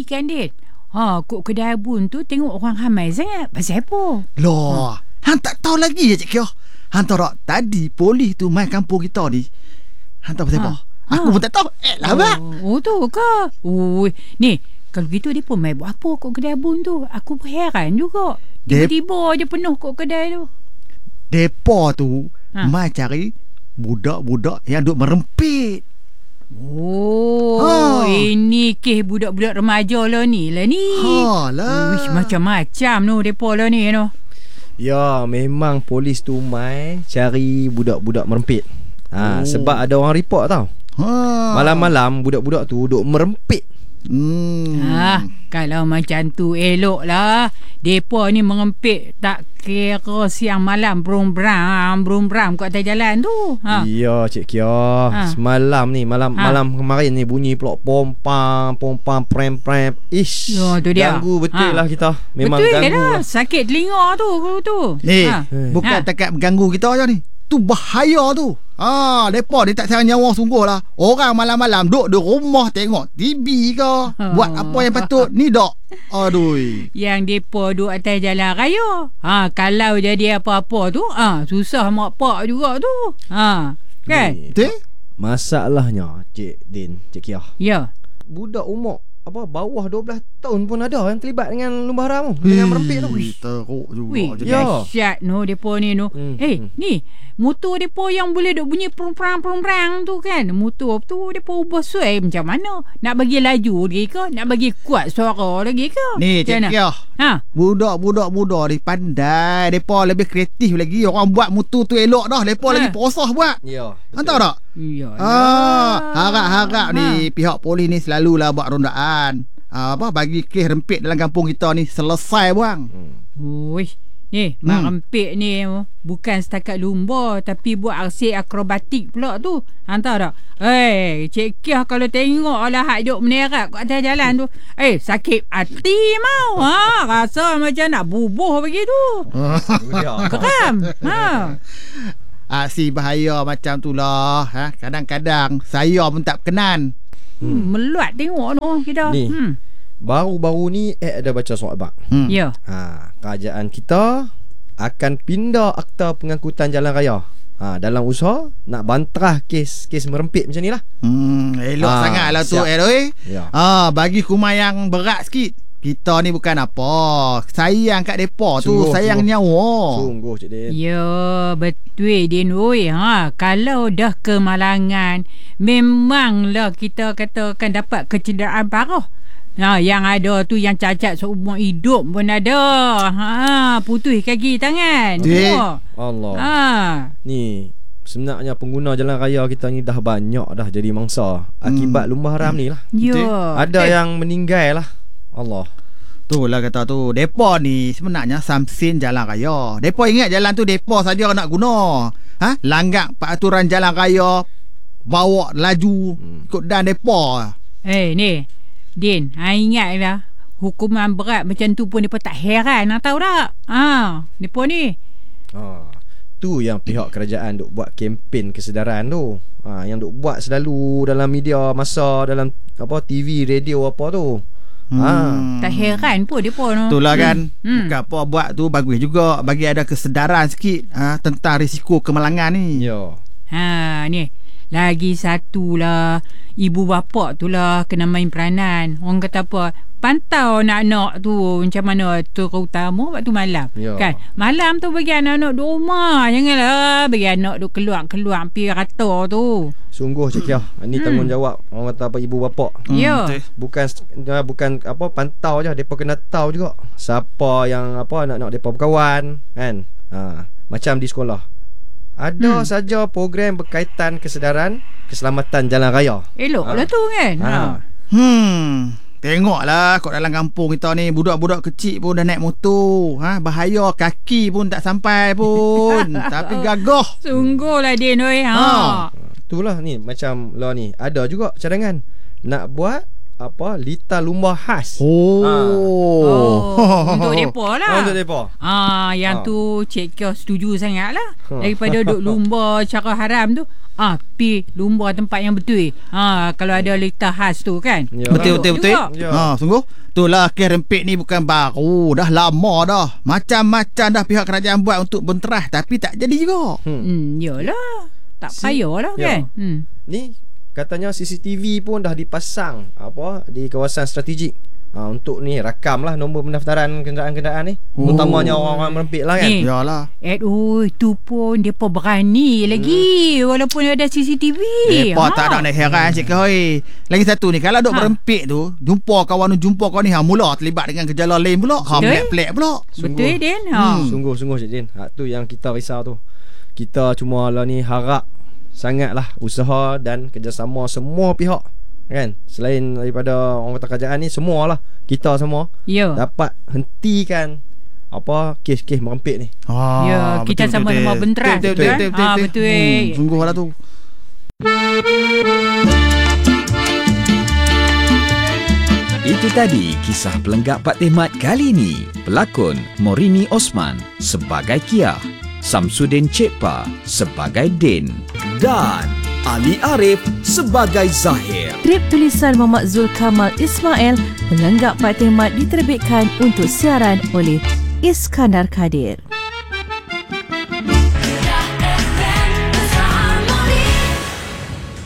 kan, Din. Kok kedai bun tu tengok orang ramai sangat. Pasal apa? Loh, hang tak tahu lagi Cik Kyo. Hang tahu tak, tadi polis tu mai kampung kita ni. Hang tahu pasal apa? Aku pun tak tahu. Lah bak. Tu ke? Ni, kalau gitu dia pun mai buat apa kat kedai bun tu? Aku pun heran juga. Tiba-tiba je penuh kat kedai tu. Depa tu mai cari budak-budak yang duk merempit. Ini kes budak-budak remaja lah ni. Wish, macam-macam no depa lah ni no. Ya, memang polis tu mai cari budak-budak merempit. Sebab ada orang report tau. Malam-malam budak-budak tu duk merempit. Kalau macam tu elok lah. Depa ni mengempit tak kira siang malam brum-bram kat atas jalan tu. Ya Cik Kia. Semalam ni malam kemarin ni bunyi pula pompam prem. Ish. Tu dia. Ganggu betul lah kita. Memang betul ganggu lah. Sakit telinga tu. Bukan takat mengganggu kita je ni. Tu bahaya tu. Depa ni tak sayang nyawa sungguh lah. Orang malam-malam duduk di rumah tengok TV ke, buat apa yang patut ni dak. Aduh. Yang depa duduk atas jalan raya. Kalau jadi apa-apa tu, susah mak pak juga tu. Kan? Betul? Masalahnya Cik Din, Cik Kia. Ya. Budak umur bawah 12 tahun pun ada yang terlibat dengan lumba haram tu, dengan merempit tu. Teruk juga. Dahsyat no depa ni no. Ni motor depa yang boleh duk bunyi prang tu kan. Motor tu depa ubah suai macam mana? Nak bagi laju lagi ke? Nak bagi kuat suara lagi ke? Ni Cik Kia. Budak-budak muda ni pandai. Depa lebih kreatif lagi. Orang buat motor tu elok dah. Depa lagi prosah buat. Ya. Hang tahu tak? Ya. Harap-harap ni pihak polis ni selalulah buat rondaan. Bagi kes rempit dalam kampung kita ni selesai bang. Ni mak rempit ni bukan setakat lumba, tapi buat aksi akrobatik pula tu. Hantar tak? Cik Kia kalau tengok lah hak duk menerak kat atas jalan tu, sakit hati mau. Rasa macam nak bubuh begitu. Geram. Aksi bahaya macam tu lah. Kadang-kadang saya pun tak berkenan. Meluat tengok no kita. Ni. Baru-baru ni ada baca surat bak. Ya. Kerajaan kita akan pindah akta pengangkutan jalan raya. Dalam usaha nak bantah kes merempit macam ni lah. Elok sangatlah tu ya. Bagi hukuman yang berat sikit. Kita ni bukan apa, sayang kat depa tu, sayang nyawa. Sungguh Cik Din. Ya, betul Din. Kalau dah kemalangan, memanglah kita katakan dapat kecederaan parah. Yang ada tu yang cacat seumur hidup pun ada. Putus kaki tangan. Allah. Ni sebenarnya pengguna jalan raya kita ni dah banyak dah jadi mangsa akibat lumba haram ni lah. Ya. Ada yang meninggal lah. Allah. Itulah kata tu. Depa ni sebenarnya samsin jalan raya. Depa ingat jalan tu depa saja nak guna. Langgar peraturan jalan raya, bawa laju ikut dan depa. Ni Din, ingat lah, hukuman berat macam tu pun depa tak heran, tahu tak? Depa ni. Tu yang pihak kerajaan duk buat kempen kesedaran tu. Yang duk buat selalu dalam media masa, dalam TV, radio apa tu. Tak heran pun depa no. Itulah kan. Bukan apa buat tu bagus juga, bagi ada kesedaran sikit tentang risiko kemalangan ni. Ya. Ni lagi satu lah, ibu bapa tu lah kena main peranan. Orang kata apa, pantau anak-anak tu macam mana, terutama waktu malam. Kan malam tu bagi anak-anak duduk rumah, janganlah bagi anak duduk keluar pergi rata tu. Sungguh Cik Kia, ini tanggungjawab orang kata apa, ibu bapa. Ya. Bukan apa pantau je, depa kena tahu juga siapa yang anak-anak depa berkawan kan. Macam di sekolah ada saja program berkaitan kesedaran keselamatan jalan raya. Eloklah tu kan. Tengoklah kat dalam kampung kita ni, budak-budak kecil pun dah naik motor. Bahaya, kaki pun tak sampai pun. Tapi gagah. Sungguhlah Din oi. Itulah ni, macam lah ni ada juga cadangan nak buat lita lumba khas. Untuk depa lah. Untuk depa. Yang tu Cik Kia setuju sangat lah. Daripada duk lumba cara haram tu, Pi lumba tempat yang betul. Kalau ada litar khas tu kan. Yalah. Betul. Juga. Sungguh. Itulah kes rempit ni bukan baru. Dah lama dah. Macam-macam dah pihak kerajaan buat untuk benterah. Tapi tak jadi juga. Yalah. Tak payahlah kan. Ni katanya CCTV pun dah dipasang di kawasan strategik. Untuk ni rakam lah nombor pendaftaran kenderaan-kenderaan ni. Utamanya orang-orang merempit lah kan. Yalah. Tu pun depa berani lagi walaupun ada CCTV. Depa tak nak heran cik hoi. Lagi satu ni kalau duk berempit tu, jumpa kawan ni mula terlibat dengan gejala lain pula. Pelak-pelak pula. Betul Din. Sungguh Cik Din. Tu yang kita risau tu. Kita cuma lah ni harap sangatlah usaha dan kerjasama semua pihak kan, selain daripada orang kata kerajaan ni, semualah kita semua dapat hentikan kes-kes merempit ni. Kita sama-sama benterah. Betul. Sungguhlah tu. Itu tadi kisah pelenggak Pak Tehmat kali ini. Pelakon Morini Osman sebagai Kiah, Samsudin Cekpa sebagai Din, dan Ali Arif sebagai Zahir. Skrip tulisan Muhammad Zul Kamal Ismail, Pelenggak Pak Tehmat diterbitkan untuk siaran oleh Iskandar Kadir.